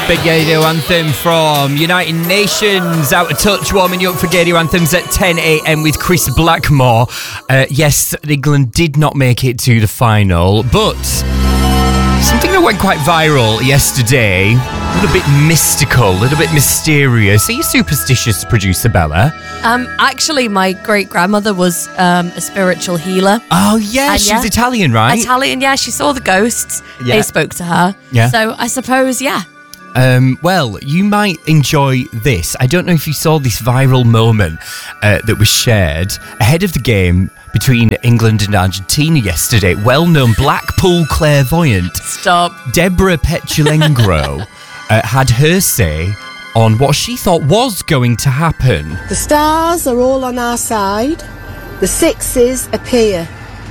Big radio anthem from United Nations. Out of touch, warming you up for radio anthems at 10 a.m. with Chris Blackmore. Yes, England did not make it to the final, but something that went quite viral yesterday, a little bit mystical, a little bit mysterious. Are you superstitious, producer Bella? Actually, my great-grandmother was a spiritual healer. Oh, yeah, And she's Italian, right? Italian, yeah. She saw the ghosts. Yeah. They spoke to her. Yeah. So I suppose, yeah. Well, you might enjoy this. I don't know if you saw this viral moment that was shared ahead of the game between England and Argentina yesterday. Well-known Blackpool clairvoyant Stop. Deborah Petulengro had her say on what she thought was going to happen. The stars are all on our side. The sixes appear.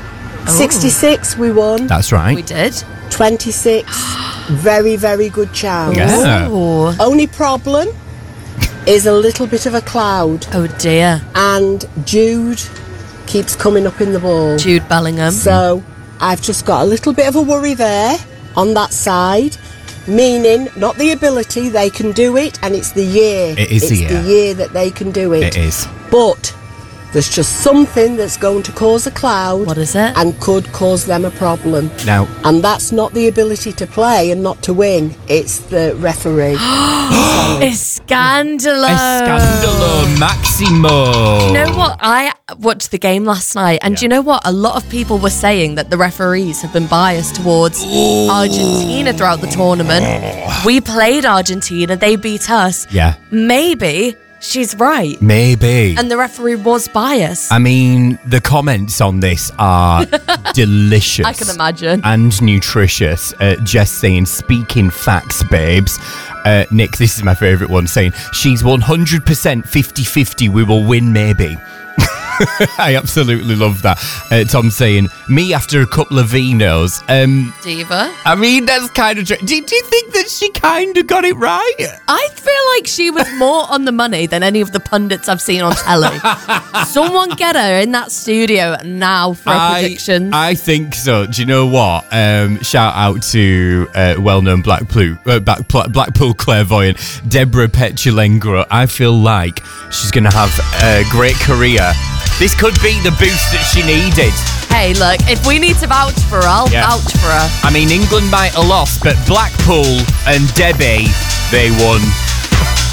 66 we won. That's right. We did. 26 very, very good chance. Yeah. Oh. Only problem is a little bit of a cloud, Oh, dear. and Jude keeps coming up in the ball. Jude Bellingham. So I've just got a little bit of a worry there on that side, meaning not the ability, they can do it, and it's the year. It is the year. It's the year that they can do it. It is. But there's just something that's going to cause a cloud. What is it? And could cause them a problem. Now, And that's not the ability to play and not to win. It's the referee. Scandalo. Scandalo Maximo. You know what? I watched the game last night, and you know what? A lot of people were saying that the referees have been biased towards Argentina throughout the tournament. We played Argentina, they beat us. Yeah, Maybe she's right. maybe. And the referee was biased. I mean, the comments on this are delicious. I can imagine. And nutritious. Jess saying, speaking facts, babes. Nick, this is my favourite one, saying, she's 100% 50-50, we will win maybe. I absolutely love that. Tom saying, me after a couple of vinos. Diva. I mean, that's kind of... Do you think that she kind of got it right? I feel like she was more on the money than any of the pundits I've seen on telly. Someone get her in that studio now for a prediction. I think so. Do you know what? Shout out to well-known Blackpool clairvoyant Deborah Petulengro. I feel like she's going to have a great career. This could be the boost that she needed. Hey, look, if we need to vouch for her, I'll vouch for her. I mean, England might have lost, but Blackpool and Debbie, they won.